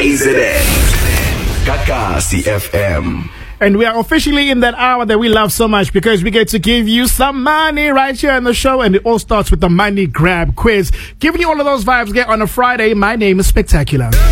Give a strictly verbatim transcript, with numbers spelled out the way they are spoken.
K Z N. Kakasi F M. And we are officially in that hour that we love so much because we get to give you some money right here on the show. And it all starts with the money grab quiz. Giving you all of those vibes get on a Friday. My name is Spectacular.